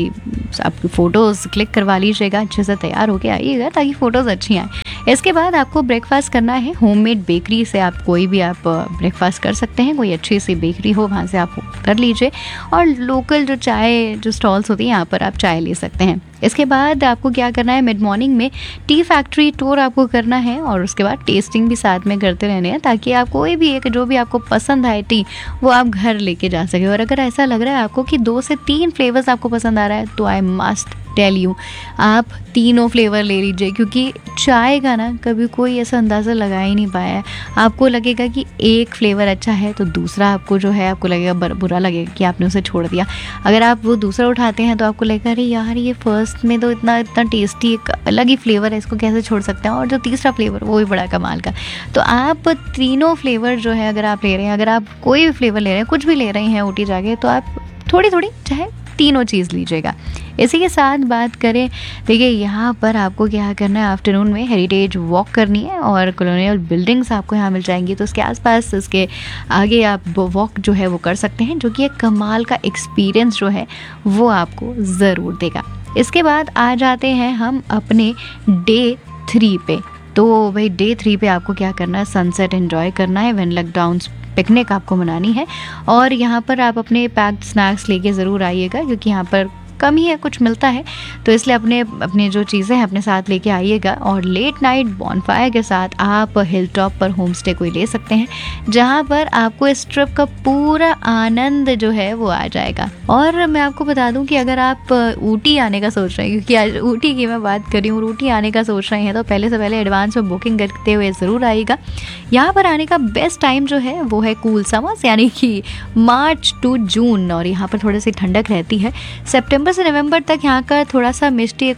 आपकी फ़ोटोज़ क्लिक करवा लीजिएगा, अच्छे से तैयार होके आइएगा ताकि फ़ोटोज़ अच्छी आएँ। इसके बाद आपको ब्रेकफास्ट करना है होममेड बेकरी से। आप कोई भी आप ब्रेकफास्ट कर सकते हैं, कोई अच्छी सी बेकरी हो वहाँ से आप कर लीजिए, और लोकल जो चाय जो स्टॉल्स होती हैं यहाँ पर आप चाय ले सकते हैं। इसके बाद आपको क्या करना है, मिड मॉर्निंग में टी फैक्ट्री टूर आपको करना है और उसके बाद टेस्टिंग भी साथ में करते रहने हैं, ताकि आप कोई भी एक जो भी आपको पसंद आए टी वो आप घर लेके जा सके। और अगर ऐसा लग रहा है आपको कि 2 से 3 फ्लेवर्स आपको पसंद आ रहा है, तो आई मस्ट टेल यू आप तीनों फ्लेवर ले लीजिए, क्योंकि चाय का ना कभी कोई ऐसा अंदाज़ा लगा ही नहीं पाया है। आपको लगेगा कि एक फ्लेवर अच्छा है तो दूसरा आपको जो है आपको लगेगा बुरा लगेगा कि आपने उसे छोड़ दिया। अगर आप वो दूसरा उठाते हैं तो आपको लगेगा अरे यार ये फर्स्ट में तो इतना टेस्टी एक अलग ही फ्लेवर है, इसको कैसे छोड़ सकते हैं। और जो तीसरा फ्लेवर वो भी बड़ा कमाल का। तो आप तीनों फ्लेवर जो है अगर आप ले रहे हैं, अगर आप कोई भी फ्लेवर ले रहे हैं, कुछ भी ले रहे हैं ऊटी जाके, तो आप थोड़ी चाहे तीनों चीज़ लीजिएगा। इसी के साथ बात करें, देखिए यहाँ पर आपको क्या करना है, आफ्टरनून में हेरिटेज वॉक करनी है और कॉलोनियल बिल्डिंग्स आपको यहाँ मिल जाएंगी, तो उसके आसपास इसके आगे आप वॉक जो है वो कर सकते हैं, जो कि एक कमाल का एक्सपीरियंस जो है वो आपको ज़रूर देगा। इसके बाद आ जाते हैं हम अपने डे 3 पे। तो भाई डे 3 पे आपको क्या करना है, सनसेट एंजॉय करना है, वेनलक डाउन्स पिकनिक आपको मनानी है, और यहाँ पर आप अपने पैक्ड स्नैक्स लेके ज़रूर आइएगा, क्योंकि यहाँ पर कम ही है, कुछ मिलता है, तो इसलिए अपने जो चीज़ें हैं अपने साथ लेके आइएगा। और लेट नाइट बॉनफायर के साथ आप हिल टॉप पर होम स्टे कोई ले सकते हैं, जहाँ पर आपको इस ट्रिप का पूरा आनंद जो है वो आ जाएगा। और मैं आपको बता दूं कि अगर आप ऊटी आने का सोच रहे हैं, क्योंकि आज ऊटी की मैं बात कर रही हूँ, ऊटी आने का सोच रहे हैं, तो पहले से पहले एडवांस में बुकिंग करते हुए ज़रूर आइएगा। यहाँ पर आने का बेस्ट टाइम जो है वो है कूल समर्स, यानी कि मार्च टू जून, और यहाँ पर थोड़ी सी ठंडक रहती है। सितंबर से नवंबर तक यहाँ का थोड़ा सा मिस्टी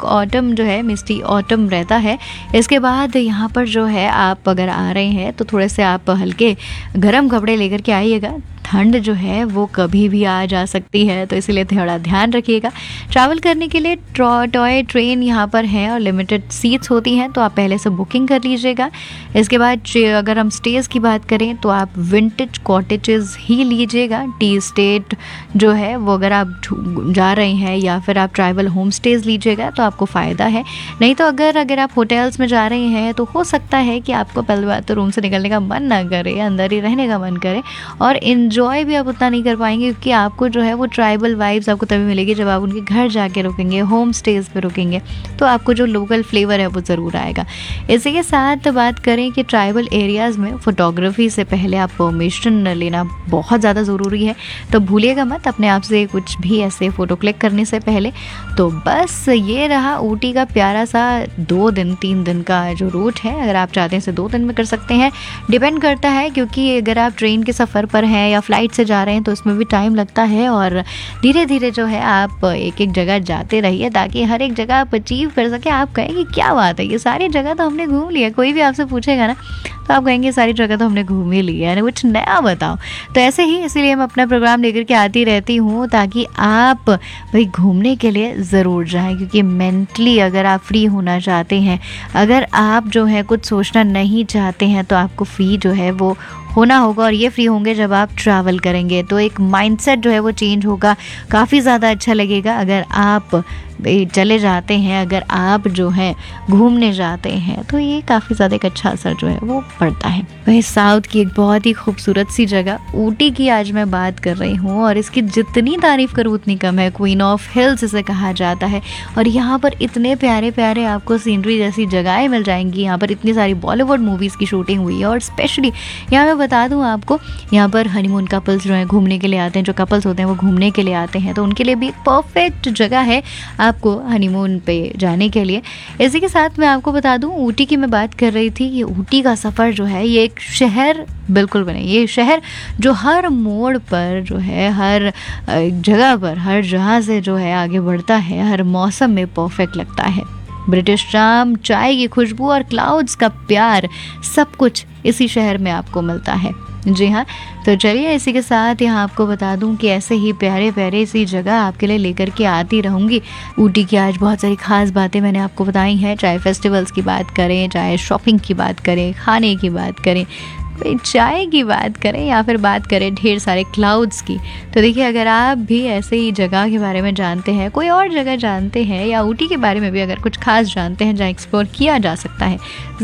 ऑटम रहता है। इसके बाद यहाँ पर जो है आप अगर आ रहे हैं तो थोड़े से आप हल्के गर्म कपड़े लेकर के आइएगा, ठंड जो है वो कभी भी आ जा सकती है, तो इसीलिए थोड़ा ध्यान रखिएगा। ट्रैवल करने के लिए टॉय ट्रेन यहाँ पर है और लिमिटेड सीट्स होती हैं, तो आप पहले से बुकिंग कर लीजिएगा। इसके बाद अगर हम स्टेज की बात करें तो आप विंटेज कॉटेजेस ही लीजिएगा। टी स्टेट जो है वो अगर आप जा रहे हैं या फिर आप ट्राइबल होम स्टेज लीजिएगा तो आपको फ़ायदा है। नहीं तो अगर आप होटल्स में जा रहे हैं तो हो सकता है कि आपको पहली बात तो रूम से निकलने का मन ना करे, अंदर ही रहने का मन करे, और एंजॉय भी आप उतना नहीं कर पाएंगे, क्योंकि आपको जो है वो ट्राइबल वाइब्स आपको तभी मिलेगी जब आप उनके घर जाके रुकेंगे, होम स्टेज पे रुकेंगे, तो आपको जो लोकल फ्लेवर है वो ज़रूर आएगा। इसी के साथ बात करें कि ट्राइबल एरियाज़ में फ़ोटोग्राफी से पहले आप परमिशन लेना बहुत ज़्यादा ज़रूरी है, तो भूलिएगा मत अपने आप से कुछ भी ऐसे फ़ोटो क्लिक करने से पहले। तो बस ये रहा ऊटी का प्यारा सा 2-3 दिन का जो रूट है। अगर आप चाहते हैं इसे 2 दिन में कर सकते हैं, डिपेंड करता है, क्योंकि अगर आप ट्रेन के सफ़र पर हैं या फ्लाइट से जा रहे हैं तो इसमें भी टाइम लगता है, और धीरे धीरे जो है आप एक जगह जाते रहिए ताकि हर एक जगह आप अचीव कर सके। आप कहेंगे क्या बात है, ये सारी जगह तो हमने घूम लिया। कोई भी आपसे पूछेगा ना तो आप कहेंगे सारी जगह तो हमने घूम ही ली है, कुछ नया बताओ। तो ऐसे ही इसीलिए मैं अपना प्रोग्राम लेकर के आती रहती हूँ, ताकि आप भाई घूमने के लिए ज़रूर जाएं, क्योंकि मेंटली अगर आप फ्री होना चाहते हैं, अगर आप जो है कुछ सोचना नहीं चाहते हैं, तो आपको फ्री जो है वो होना होगा, और ये फ्री होंगे जब आप ट्रैवल करेंगे, तो एक माइंडसेट जो है वो चेंज होगा, काफ़ी ज़्यादा अच्छा लगेगा अगर आप चले जाते हैं, अगर आप जो है घूमने जाते हैं, तो ये काफ़ी ज़्यादा एक अच्छा असर जो है वो पड़ता है। वही साउथ की एक बहुत ही खूबसूरत सी जगह ऊटी की आज मैं बात कर रही हूँ, और इसकी जितनी तारीफ़ करूँ उतनी कम है। क्वीन ऑफ हिल्स इसे कहा जाता है, और यहाँ पर इतने प्यारे प्यारे आपको सीनरी जैसी जगहें मिल जाएंगी। यहाँ पर इतनी सारी बॉलीवुड मूवीज़ की शूटिंग हुई है, और स्पेशली यहाँ मैं बता दूँ आपको, यहाँ पर हनीमून कपल्स जो हैं घूमने के लिए आते हैं, जो कपल्स होते हैं वो घूमने के लिए आते हैं, तो उनके लिए भी एक परफेक्ट जगह है आपको हनीमून पे जाने के लिए। इसी के साथ मैं आपको बता दूँ, ऊटी की मैं बात कर रही थी, ये ऊटी का सफ़र जो है ये एक शहर बिल्कुल बने, ये शहर जो हर मोड़ पर जो है, हर जगह पर, हर जहाँ से जो है आगे बढ़ता है, हर मौसम में परफेक्ट लगता है। ब्रिटिश शाम, चाय की खुशबू और क्लाउड्स का प्यार, सब कुछ इसी शहर में आपको मिलता है। जी हाँ, तो चलिए इसी के साथ यहाँ आपको बता दूं कि ऐसे ही प्यारे प्यारे सी जगह आपके लिए लेकर के आती रहूँगी। ऊटी की आज बहुत सारी खास बातें मैंने आपको बताई हैं, चाहे फेस्टिवल्स की बात करें, चाहे शॉपिंग की बात करें, खाने की बात करें, चाय की बात करें, या फिर बात करें ढेर सारे क्लाउड्स की। तो देखिए, अगर आप भी ऐसे ही जगह के बारे में जानते हैं, कोई और जगह जानते हैं, या ऊटी के बारे में भी अगर कुछ खास जानते हैं जहाँ एक्सप्लोर किया जा सकता है,